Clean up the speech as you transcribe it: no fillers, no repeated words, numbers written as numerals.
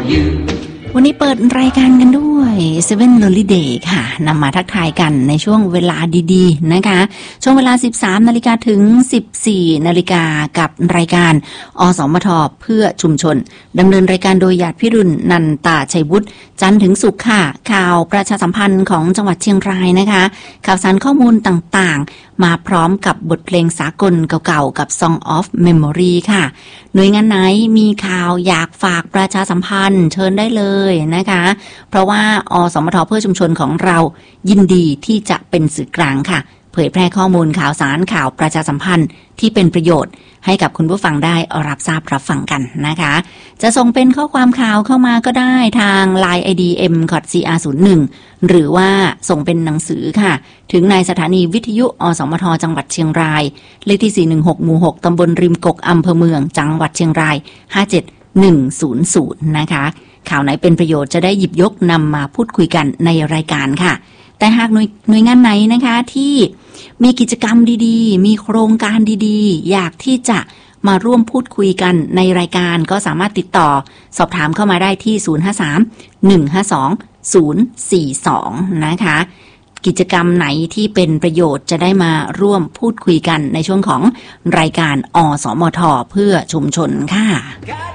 วันนี้เปิดรายการกันด้วย7 Lonely Day ค่ะนำมาทักทายกันในช่วงเวลาดีๆนะคะช่วงเวลา 13 นาฬิกาถึง 14 นาฬิกากับรายการอสมทเพื่อชุมชนดำเนินรายการโดยหยาดพิรุณนันตาชัยวุฒิจันทร์ถึงศุกร์ค่ะข่าวประชาสัมพันธ์ของจังหวัดเชียงรายนะคะข่าวสารข้อมูลต่างๆมาพร้อมกับบทเพลงสากลเก่าๆกับ Song of Memory ค่ะหน่วยงานไหนมีข่าวอยากฝากประชาสัมพันธ์เชิญได้เลยนะคะเพราะว่าอสมทเพื่อชุมชนของเรายินดีที่จะเป็นสื่อกลางค่ะเผยแพร่ข้อมูลข่าวสารข่าวประชาสัมพันธ์ที่เป็นประโยชน์ให้กับคุณผู้ฟังได้รับทราบรับฟังกันนะคะจะส่งเป็นข้อความข่าวเข้ามาก็ได้ทาง LINE ID m.cr01 หรือว่าส่งเป็นหนังสือค่ะถึงในสถานีวิทยุอสมทจังหวัดเชียงรายเลขที่416หมู่6ตำบลริมกกอำเภอเมืองจังหวัดเชียงราย57100นะคะข่าวไหนเป็นประโยชน์จะได้หยิบยกนำมาพูดคุยกันในรายการค่ะแต่หากหน่วยงานไหนนะคะที่มีกิจกรรมดีๆมีโครงการดีๆอยากที่จะมาร่วมพูดคุยกันในรายการก็สามารถติดต่อสอบถามเข้ามาได้ที่053-152-042นะคะกิจกรรมไหนที่เป็นประโยชน์จะได้มาร่วมพูดคุยกันในช่วงของรายการอสมทเพื่อชุมชนค่ะ